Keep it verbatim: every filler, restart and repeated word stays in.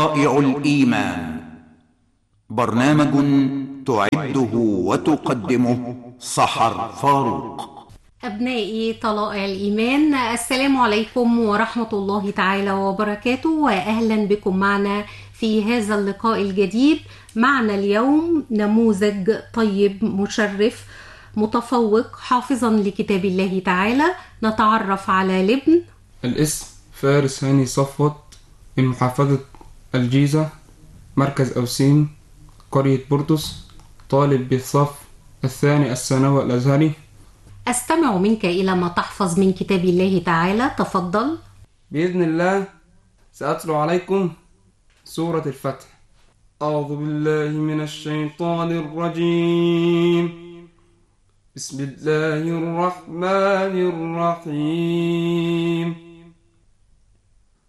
شرائع الإيمان. برنامج تعده وتقدمه سحر فاروق. أبنائي طلائع الإيمان، السلام عليكم ورحمة الله تعالى وبركاته، وأهلا بكم معنا في هذا اللقاء الجديد. معنا اليوم نموذج طيب مشرف متفوق حافظا لكتاب الله تعالى. نتعرف على الابن. الاسم فارس هاني صفوت من محافظة الجيزة، مركز أوسين، قرية بورتوس، طالب بالصف الثاني الثانوي الأزهري. أستمع منك إلى ما تحفظ من كتاب الله تعالى، تفضل. بإذن الله سأتلو عليكم سورة الفتح. أعوذ بالله من الشيطان الرجيم، بسم الله الرحمن الرحيم.